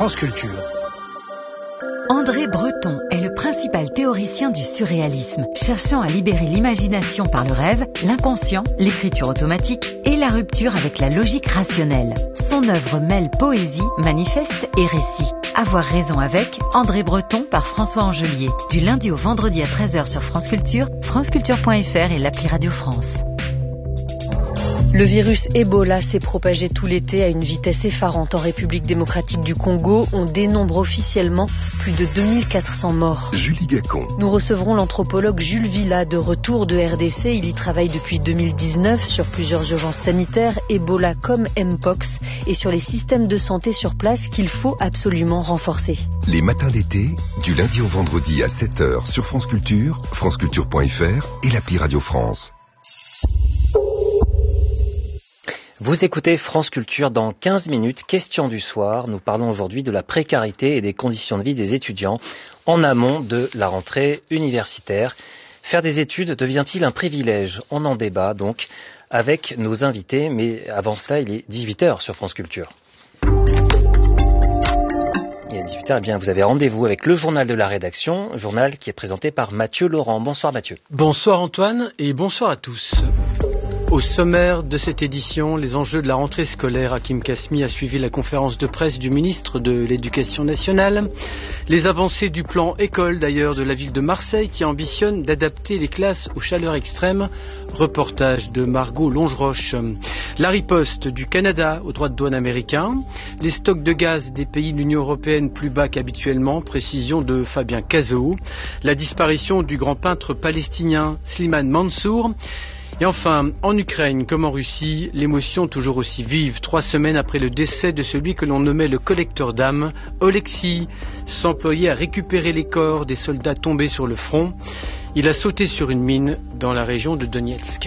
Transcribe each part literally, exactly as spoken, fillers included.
France Culture. André Breton est le principal théoricien du surréalisme, cherchant à libérer l'imagination par le rêve, l'inconscient, l'écriture automatique et la rupture avec la logique rationnelle. Son œuvre mêle poésie, manifeste et récit. Avoir raison avec André Breton par François Angelier. Du lundi au vendredi à treize heures sur France Culture, franceculture point f r et l'appli Radio France. Le virus Ebola s'est propagé tout l'été à une vitesse effarante en République démocratique du Congo. On dénombre officiellement plus de deux mille quatre cents morts. Julie Gacon. Nous recevrons l'anthropologue Jules Villa de retour de R D C. Il y travaille depuis deux mille dix-neuf sur plusieurs urgences sanitaires, Ebola comme Mpox, et sur les systèmes de santé sur place qu'il faut absolument renforcer. Les matins d'été, du lundi au vendredi à sept heures sur France Culture, franceculture point f r et l'appli Radio France. Vous écoutez France Culture dans quinze minutes, question du soir. Nous parlons aujourd'hui de la précarité et des conditions de vie des étudiants en amont de la rentrée universitaire. Faire des études devient-il un privilège ? On en débat donc avec nos invités, mais avant cela, il est dix-huit heures sur France Culture. Et à dix-huit heures, eh bien, vous avez rendez-vous avec le journal de la rédaction, journal qui est présenté par Mathieu Laurent. Bonsoir Mathieu. Bonsoir Antoine et bonsoir à tous. Au sommaire de cette édition, les enjeux de la rentrée scolaire. Hakim Kasmi a suivi la conférence de presse du ministre de l'Éducation nationale. Les avancées du plan école d'ailleurs de la ville de Marseille qui ambitionne d'adapter les classes aux chaleurs extrêmes. Reportage de Margot Longeroche. La riposte du Canada aux droits de douane américains. Les stocks de gaz des pays de l'Union européenne plus bas qu'habituellement. Précision de Fabien Cazot. La disparition du grand peintre palestinien Slimane Mansour. Et enfin, en Ukraine comme en Russie, l'émotion toujours aussi vive. Trois semaines après le décès de celui que l'on nommait le collecteur d'âmes, Oleksiy s'employait à récupérer les corps des soldats tombés sur le front. Il a sauté sur une mine dans la région de Donetsk.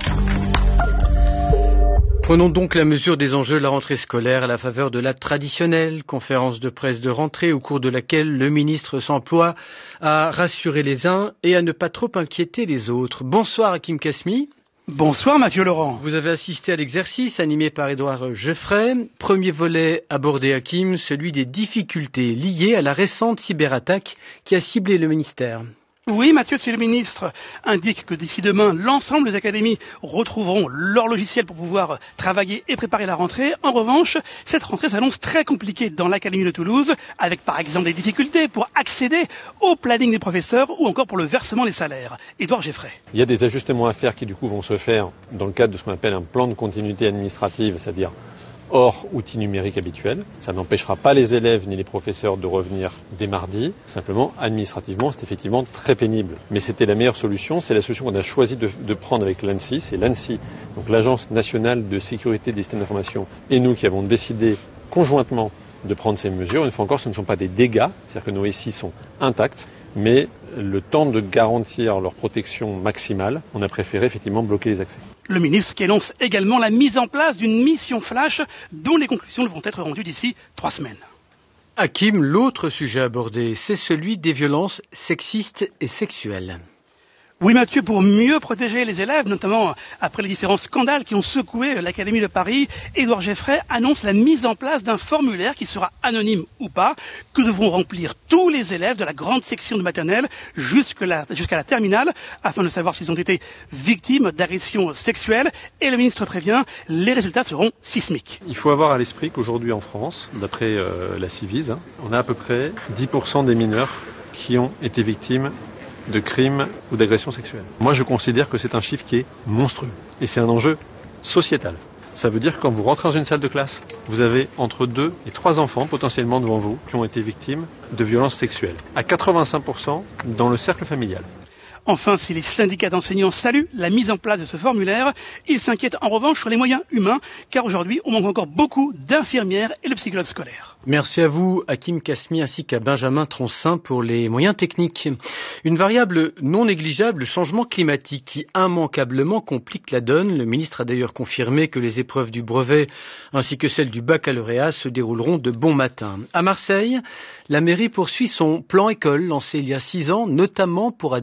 Prenons donc la mesure des enjeux de la rentrée scolaire à la faveur de la traditionnelle conférence de presse de rentrée au cours de laquelle le ministre s'emploie à rassurer les uns et à ne pas trop inquiéter les autres. Bonsoir Hakim Kasmi. Bonsoir Mathieu Laurent. Vous avez assisté à l'exercice animé par Édouard Geoffrey. Premier volet abordé Hakim, celui des difficultés liées à la récente cyberattaque qui a ciblé le ministère. Oui, Mathieu, si le ministre indique que d'ici demain, l'ensemble des académies retrouveront leur logiciel pour pouvoir travailler et préparer la rentrée. En revanche, cette rentrée s'annonce très compliquée dans l'académie de Toulouse, avec par exemple des difficultés pour accéder au planning des professeurs ou encore pour le versement des salaires. Édouard Geoffrey. Il y a des ajustements à faire qui du coup vont se faire dans le cadre de ce qu'on appelle un plan de continuité administrative, c'est-à-dire hors outils numériques habituels. Ça n'empêchera pas les élèves ni les professeurs de revenir dès mardi. Simplement, administrativement, c'est effectivement très pénible. Mais c'était la meilleure solution. C'est la solution qu'on a choisi de, de prendre avec l'ANSSI. C'est l'ANSSI, donc l'Agence nationale de sécurité des systèmes d'information, et nous qui avons décidé conjointement de prendre ces mesures. Une fois encore, ce ne sont pas des dégâts, c'est-à-dire que nos S I sont intacts, mais le temps de garantir leur protection maximale, on a préféré effectivement bloquer les accès. Le ministre qui annonce également la mise en place d'une mission flash dont les conclusions devront être rendues d'ici trois semaines. Hakim, l'autre sujet abordé, c'est celui des violences sexistes et sexuelles. Oui Mathieu, pour mieux protéger les élèves, notamment après les différents scandales qui ont secoué l'Académie de Paris, Édouard Geoffrey annonce la mise en place d'un formulaire qui sera anonyme ou pas, que devront remplir tous les élèves de la grande section de maternelle jusqu'à la, jusqu'à la terminale, afin de savoir s'ils ont été victimes d'agressions sexuelles. Et le ministre prévient, les résultats seront sismiques. Il faut avoir à l'esprit qu'aujourd'hui en France, d'après euh, la Civise, hein, on a à peu près dix pour cent des mineurs qui ont été victimes de crimes ou d'agressions sexuelles. Moi, je considère que c'est un chiffre qui est monstrueux. Et c'est un enjeu sociétal. Ça veut dire que quand vous rentrez dans une salle de classe, vous avez entre deux et trois enfants potentiellement devant vous qui ont été victimes de violences sexuelles. À quatre-vingt-cinq pour cent dans le cercle familial. Enfin, si les syndicats d'enseignants saluent la mise en place de ce formulaire, ils s'inquiètent en revanche sur les moyens humains, car aujourd'hui, on manque encore beaucoup d'infirmières et de psychologues scolaires. Merci à vous, Hakim Kasmi, ainsi qu'à Benjamin Troncin pour les moyens techniques. Une variable non négligeable, le changement climatique qui immanquablement complique la donne. Le ministre a d'ailleurs confirmé que les épreuves du brevet ainsi que celles du baccalauréat se dérouleront de bon matin. À Marseille, la mairie poursuit son plan école lancé il y a six ans, notamment pour adapter des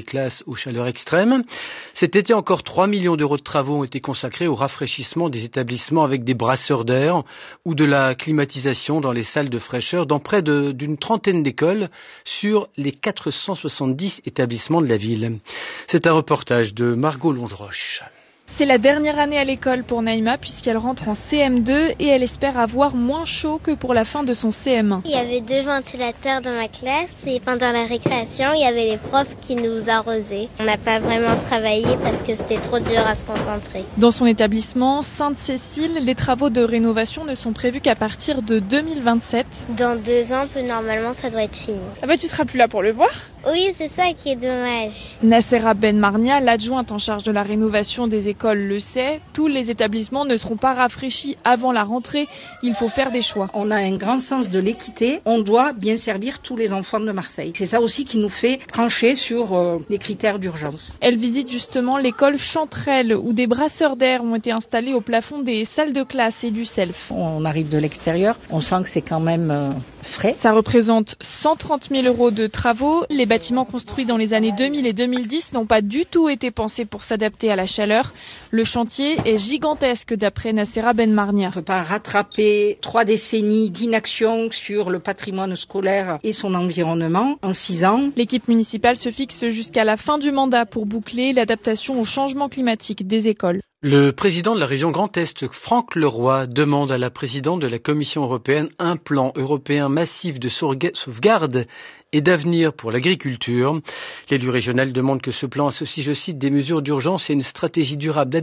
classes aux chaleurs extrêmes. Cet été, encore trois millions d'euros de travaux ont été consacrés au rafraîchissement des établissements avec des brasseurs d'air ou de la climatisation dans les salles de fraîcheur dans près de, d'une trentaine d'écoles sur les quatre cent soixante-dix établissements de la ville. C'est un reportage de Margot Longeroche. C'est la dernière année à l'école pour Naïma puisqu'elle rentre en C M deux et elle espère avoir moins chaud que pour la fin de son C M un. Il y avait deux ventilateurs dans ma classe et pendant la récréation, il y avait les profs qui nous arrosaient. On n'a pas vraiment travaillé parce que c'était trop dur à se concentrer. Dans son établissement, Sainte-Cécile, les travaux de rénovation ne sont prévus qu'à partir de deux mille vingt-sept. Dans deux ans, peu normalement, ça doit être fini. Ah bah tu seras plus là pour le voir ? Oui, c'est ça qui est dommage. Nassera Ben Marnia, l'adjointe en charge de la rénovation des écoles, le sait. Tous les établissements ne seront pas rafraîchis avant la rentrée. Il faut faire des choix. On a un grand sens de l'équité. On doit bien servir tous les enfants de Marseille. C'est ça aussi qui nous fait trancher sur euh, les critères d'urgence. Elle visite justement l'école Chanterelle où des brasseurs d'air ont été installés au plafond des salles de classe et du self. On arrive de l'extérieur. On sent que c'est quand même euh, frais. Ça représente cent trente mille euros de travaux. Les bâtiments construits dans les années deux mille et deux mille dix n'ont pas du tout été pensés pour s'adapter à la chaleur. Le chantier est gigantesque d'après Nassera Ben Marnia. On ne peut pas rattraper trois décennies d'inaction sur le patrimoine scolaire et son environnement en six ans. L'équipe municipale se fixe jusqu'à la fin du mandat pour boucler l'adaptation au changement climatique des écoles. Le président de la région Grand Est, Franck Leroy, demande à la présidente de la Commission européenne un plan européen massif de sauvegarde et d'avenir pour l'agriculture. L'élu régional demande que ce plan associe, je cite, des mesures d'urgence et une stratégie durable